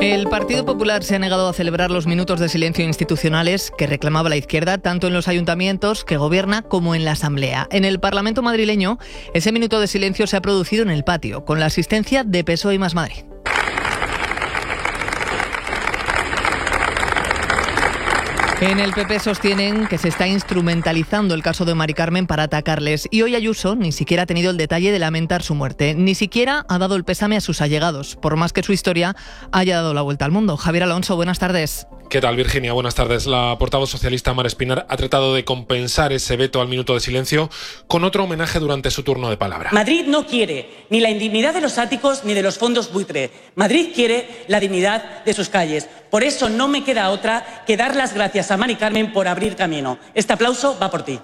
El Partido Popular se ha negado a celebrar los minutos de silencio institucionales que reclamaba la izquierda, tanto en los ayuntamientos que gobierna como en la Asamblea. En el Parlamento madrileño, ese minuto de silencio se ha producido en el patio, con la asistencia de PSOE y Más Madrid. En el PP sostienen que se está instrumentalizando el caso de Mari Carmen para atacarles, y hoy Ayuso ni siquiera ha tenido el detalle de lamentar su muerte, ni siquiera ha dado el pésame a sus allegados, por más que su historia haya dado la vuelta al mundo. Javier Alonso, buenas tardes. ¿Qué tal, Virginia? Buenas tardes. La portavoz socialista Mar Espinar ha tratado de compensar ese veto al minuto de silencio con otro homenaje durante su turno de palabra. Madrid no quiere ni la indignidad de los áticos ni de los fondos buitre. Madrid quiere la dignidad de sus calles. Por eso no me queda otra que dar las gracias a Mari Carmen por abrir camino. Este aplauso va por ti.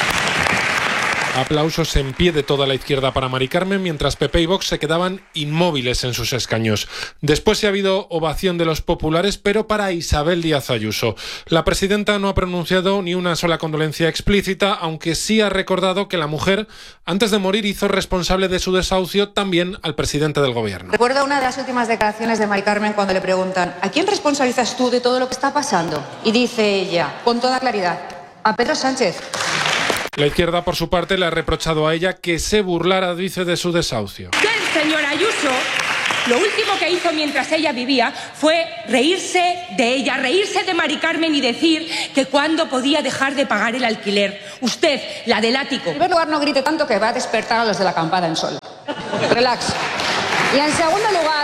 Aplausos en pie de toda la izquierda para Mari Carmen, mientras PP y Vox se quedaban inmóviles en sus escaños. Después sí ha habido ovación de los populares, pero para Isabel Díaz Ayuso. La presidenta no ha pronunciado ni una sola condolencia explícita, aunque sí ha recordado que la mujer, antes de morir, hizo responsable de su desahucio también al presidente del gobierno. Recuerda una de las últimas declaraciones de Mari Carmen cuando le preguntan ¿a quién responsabilizas tú de todo lo que está pasando? Y dice ella, con toda claridad, a Pedro Sánchez. La izquierda, por su parte, le ha reprochado a ella que se burlara, dice, de su desahucio. El señor Ayuso, lo último que hizo mientras ella vivía fue reírse de ella, reírse de Mari Carmen y decir que cuándo podía dejar de pagar el alquiler. Usted, la del ático. En primer lugar, no grite tanto que va a despertar a los de la acampada en Sol. Relax. Y en segundo lugar,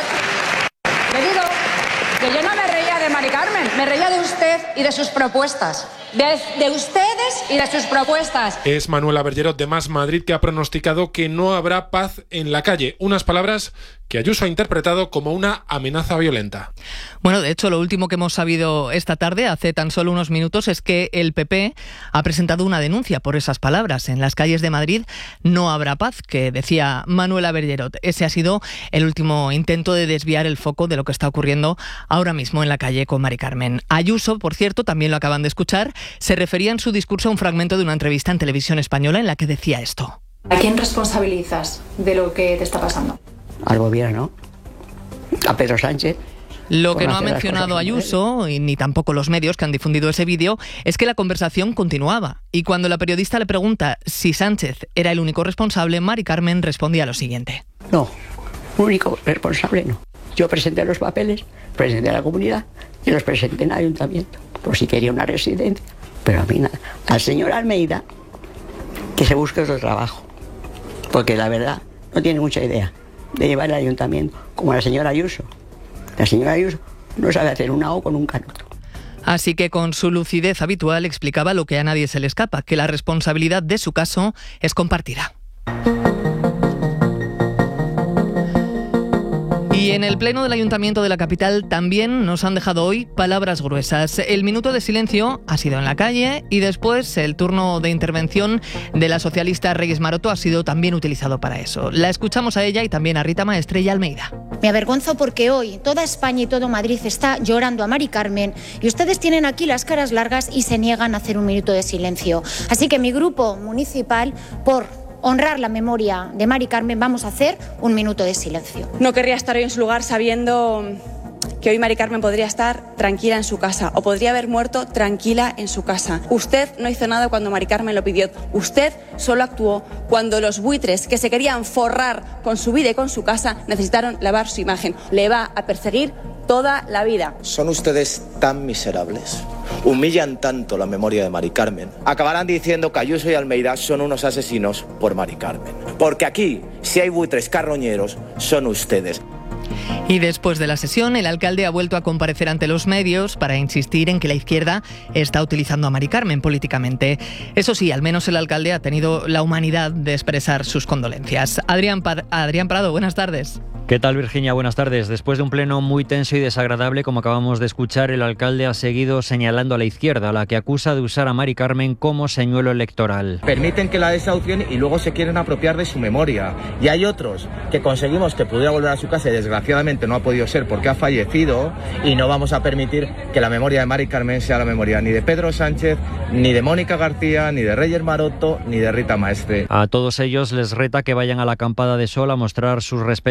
le digo que yo no me reía de Mari Carmen, me reía de usted y de sus propuestas. De ustedes y de sus propuestas. Es Manuela Bergerot de Más Madrid, que ha pronosticado que no habrá paz en la calle. Unas palabras que Ayuso ha interpretado como una amenaza violenta. Bueno, de hecho, lo último que hemos sabido esta tarde, hace tan solo unos minutos, es que el PP ha presentado una denuncia por esas palabras. En las calles de Madrid no habrá paz, que decía Manuela Bergerot. Ese ha sido el último intento de desviar el foco de lo que está ocurriendo ahora mismo en la calle con Mari Carmen. Ayuso, por cierto, también lo acaban de escuchar, se refería en su discurso a un fragmento de una entrevista en Televisión Española en la que decía esto. ¿A quién responsabilizas de lo que te está pasando? Al gobierno, a Pedro Sánchez. Lo que no ha mencionado Ayuso, y ni tampoco los medios que han difundido ese vídeo, es que la conversación continuaba. Y cuando la periodista le pregunta si Sánchez era el único responsable, Mari Carmen respondía lo siguiente. No, único responsable no. Yo presenté los papeles, presenté a la comunidad y los presenté en el ayuntamiento, por si quería una residencia. Pero a mí nada. Al señor Almeida, que se busque otro trabajo, porque la verdad no tiene mucha idea de llevar el ayuntamiento, como la señora Ayuso. La señora Ayuso no sabe hacer una O con un canuto. Así que con su lucidez habitual explicaba lo que a nadie se le escapa, que la responsabilidad de su caso es compartida. Y en el pleno del Ayuntamiento de la capital también nos han dejado hoy palabras gruesas. El minuto de silencio ha sido en la calle y después el turno de intervención de la socialista Reyes Maroto ha sido también utilizado para eso. La escuchamos a ella y también a Rita Maestre y a Almeida. Me avergonzo porque hoy toda España y todo Madrid está llorando a Mari Carmen y ustedes tienen aquí las caras largas y se niegan a hacer un minuto de silencio. Así que mi grupo municipal, por honrar la memoria de Mari Carmen, vamos a hacer un minuto de silencio. No querría estar hoy en su lugar sabiendo que hoy Mari Carmen podría estar tranquila en su casa o podría haber muerto tranquila en su casa. Usted no hizo nada cuando Mari Carmen lo pidió. Usted solo actuó cuando los buitres que se querían forrar con su vida y con su casa necesitaron lavar su imagen. Le va a perseguir toda la vida. Son ustedes tan miserables, humillan tanto la memoria de Mari Carmen, acabarán diciendo que Ayuso y Almeida son unos asesinos por Mari Carmen. Porque aquí, si hay buitres carroñeros, son ustedes. Y después de la sesión, el alcalde ha vuelto a comparecer ante los medios para insistir en que la izquierda está utilizando a Mari Carmen políticamente. Eso sí, al menos el alcalde ha tenido la humanidad de expresar sus condolencias. Adrián Prado, buenas tardes. ¿Qué tal, Virginia? Buenas tardes. Después de un pleno muy tenso y desagradable, como acabamos de escuchar, el alcalde ha seguido señalando a la izquierda, a la que acusa de usar a Mari Carmen como señuelo electoral. Permiten que la desahucien y luego se quieren apropiar de su memoria. Y hay otros que conseguimos que pudiera volver a su casa y desgraciadamente no ha podido ser porque ha fallecido, y no vamos a permitir que la memoria de Mari Carmen sea la memoria ni de Pedro Sánchez, ni de Mónica García, ni de Reyes Maroto, ni de Rita Maestre. A todos ellos les reta que vayan a la acampada de Sol a mostrar sus respetos a Mari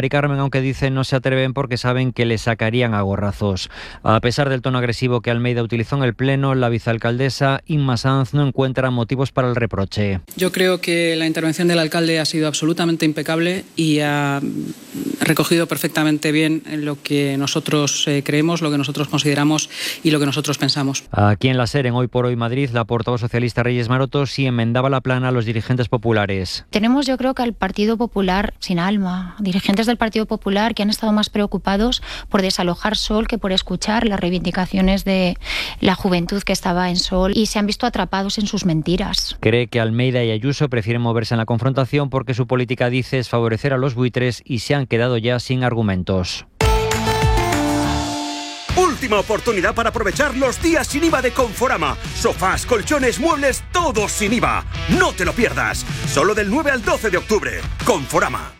Carmen, aunque dicen no se atreven porque saben que le sacarían a gorrazos. A pesar del tono agresivo que Almeida utilizó en el Pleno, la vicealcaldesa Inma Sanz no encuentra motivos para el reproche. Yo creo que la intervención del alcalde ha sido absolutamente impecable y ha recogido perfectamente bien lo que nosotros creemos, lo que nosotros consideramos y lo que nosotros pensamos. Aquí en la SER, en Hoy por Hoy Madrid, la portavoz socialista Reyes Maroto sí enmendaba la plana a los dirigentes populares. Tenemos, yo creo, que al Partido Popular sin alma, dirigentes del Partido Popular que han estado más preocupados por desalojar Sol que por escuchar las reivindicaciones de la juventud que estaba en Sol y se han visto atrapados en sus mentiras. Cree que Almeida y Ayuso prefieren moverse en la confrontación porque su política, dice, es favorecer a los buitres y se han quedado ya sin argumentos. Última oportunidad para aprovechar los días sin IVA de Conforama. Sofás, colchones, muebles, todos sin IVA. No te lo pierdas. Solo del 9 al 12 de octubre. Conforama.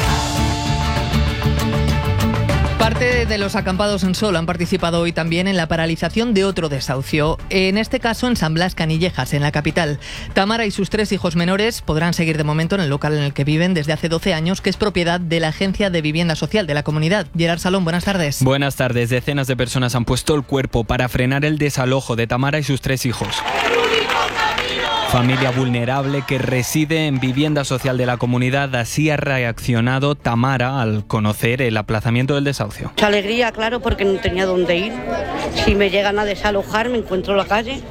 Parte de los acampados en Sol han participado hoy también en la paralización de otro desahucio, en este caso en San Blas Canillejas, en la capital. Tamara y sus 3 hijos menores podrán seguir de momento en el local en el que viven desde hace 12 años, que es propiedad de la Agencia de Vivienda Social de la comunidad. Gerard Salón, buenas tardes. Buenas tardes. Decenas de personas han puesto el cuerpo para frenar el desalojo de Tamara y sus 3 hijos. Familia vulnerable que reside en vivienda social de la comunidad. Así ha reaccionado Tamara al conocer el aplazamiento del desahucio. Mucha alegría, claro, porque no tenía dónde ir. Si me llegan a desalojar, me encuentro en la calle.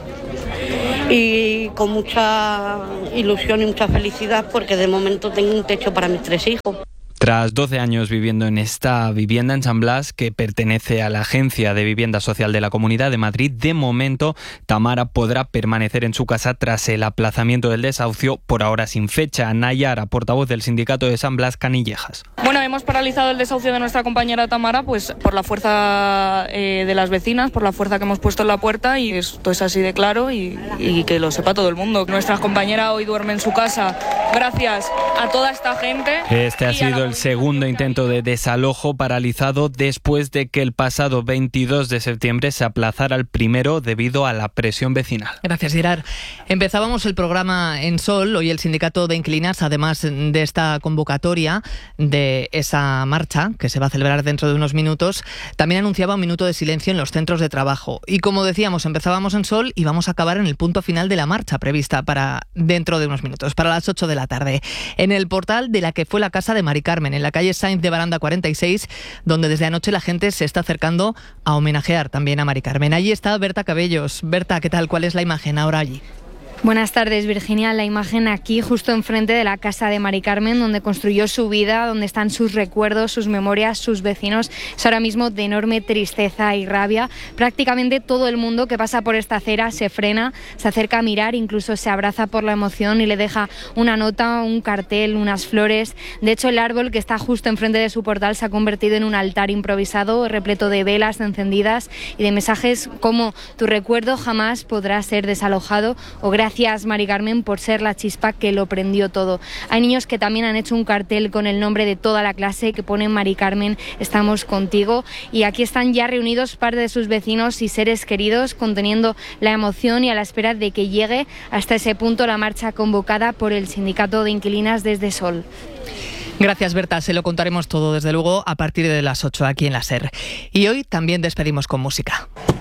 Y con mucha ilusión y mucha felicidad, porque de momento tengo un techo para mis 3 hijos. Tras 12 años viviendo en esta vivienda en San Blas, que pertenece a la Agencia de Vivienda Social de la Comunidad de Madrid, de momento Tamara podrá permanecer en su casa tras el aplazamiento del desahucio, por ahora sin fecha. Nayara, portavoz del sindicato de San Blas Canillejas. Bueno, hemos paralizado el desahucio de nuestra compañera Tamara pues por la fuerza de las vecinas, por la fuerza que hemos puesto en la puerta, y esto es así de claro y que lo sepa todo el mundo. Nuestra compañera hoy duerme en su casa gracias a toda esta gente. Este ha sido el segundo intento de desalojo paralizado después de que el pasado 22 de septiembre se aplazara el primero debido a la presión vecinal. Gracias, Gerard. Empezábamos el programa en Sol. Hoy el sindicato de inquilinas, además de esta convocatoria de esa marcha que se va a celebrar dentro de unos minutos, también anunciaba un minuto de silencio en los centros de trabajo. Y como decíamos, empezábamos en Sol y vamos a acabar en el punto final de la marcha prevista para dentro de unos minutos, para las 8 de la tarde, en el portal de la que fue la casa de Mari Carmen, en la calle Sainz de Baranda 46, donde desde anoche la gente se está acercando a homenajear también a Mari Carmen. Allí está Berta Cabellos. Berta, ¿qué tal? ¿Cuál es la imagen ahora allí? Buenas tardes, Virginia. La imagen aquí, justo enfrente de la casa de Mari Carmen, donde construyó su vida, donde están sus recuerdos, sus memorias, sus vecinos, es ahora mismo de enorme tristeza y rabia. Prácticamente todo el mundo que pasa por esta acera se frena, se acerca a mirar, incluso se abraza por la emoción y le deja una nota, un cartel, unas flores. De hecho, el árbol que está justo enfrente de su portal se ha convertido en un altar improvisado, repleto de velas encendidas y de mensajes como: tu recuerdo jamás podrá ser desalojado, o gracias Mari Carmen por ser la chispa que lo prendió todo. Hay niños que también han hecho un cartel con el nombre de toda la clase que pone: Mari Carmen, estamos contigo. Y aquí están ya reunidos parte de sus vecinos y seres queridos, conteniendo la emoción y a la espera de que llegue hasta ese punto la marcha convocada por el sindicato de inquilinas desde Sol. Gracias, Berta. Se lo contaremos todo, desde luego, a partir de las 8 aquí en la SER. Y hoy también despedimos con música.